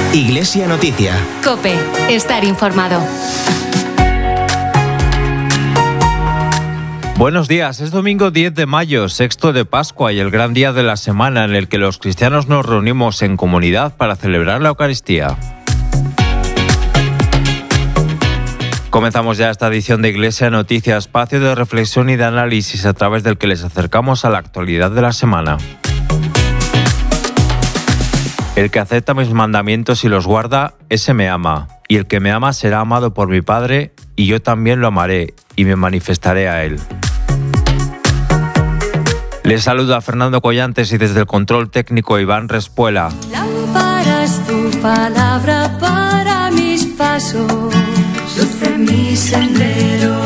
Iglesia Noticia. COPE. Estar informado. Buenos días, es domingo 10 de mayo, sexto de Pascua y el gran día de la semana en el que los cristianos nos reunimos en comunidad para celebrar la Eucaristía. Comenzamos ya esta edición de Iglesia Noticia, espacio de reflexión y de análisis a través del que les acercamos a la actualidad de la semana. El que acepta mis mandamientos y los guarda, ese me ama, y el que me ama será amado por mi Padre, y yo también lo amaré, y me manifestaré a él. Les saluda Fernando Collantes y desde el control técnico Iván Respuela. Lámpara es tu palabra para mis pasos, luz en mi sendero.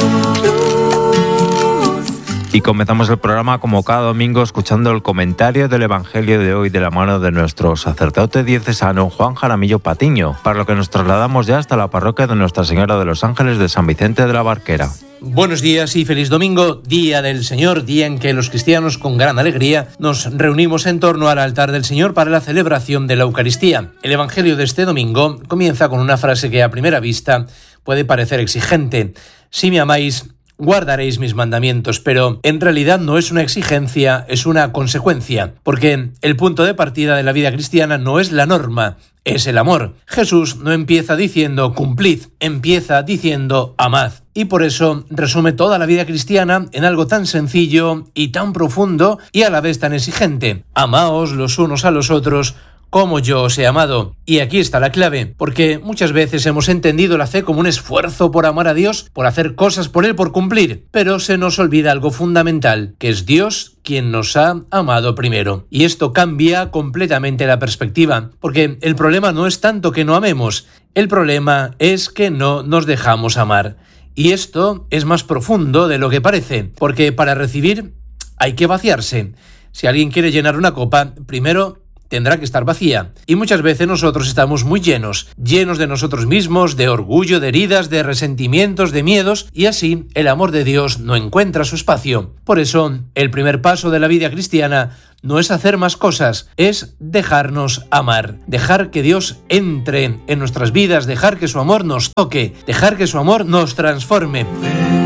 Y comenzamos el programa como cada domingo escuchando el comentario del Evangelio de hoy de la mano de nuestro sacerdote diocesano Juan Jaramillo Patiño, para lo que nos trasladamos ya hasta la parroquia de Nuestra Señora de los Ángeles de San Vicente de la Barquera. Buenos días y feliz domingo, día del Señor, día en que los cristianos con gran alegría nos reunimos en torno al altar del Señor para la celebración de la Eucaristía. El Evangelio de este domingo comienza con una frase que a primera vista puede parecer exigente. Si me amáis, guardaréis mis mandamientos, pero en realidad no es una exigencia, es una consecuencia, porque el punto de partida de la vida cristiana no es la norma, es el amor. Jesús no empieza diciendo cumplid, empieza diciendo amad. Y por eso resume toda la vida cristiana en algo tan sencillo y tan profundo y a la vez tan exigente. Amaos los unos a los otros como yo os he amado. Y aquí está la clave, porque muchas veces hemos entendido la fe como un esfuerzo por amar a Dios, por hacer cosas por Él, por cumplir, pero se nos olvida algo fundamental, que es Dios quien nos ha amado primero. Y esto cambia completamente la perspectiva, porque el problema no es tanto que no amemos, el problema es que no nos dejamos amar. Y esto es más profundo de lo que parece, porque para recibir hay que vaciarse. Si alguien quiere llenar una copa, primero tendrá que estar vacía. Y muchas veces nosotros estamos muy llenos de nosotros mismos, de orgullo, de heridas, de resentimientos, de miedos, y así el amor de Dios no encuentra su espacio. Por eso, el primer paso de la vida cristiana no es hacer más cosas, es dejarnos amar, dejar que Dios entre en nuestras vidas, dejar que su amor nos toque, dejar que su amor nos transforme.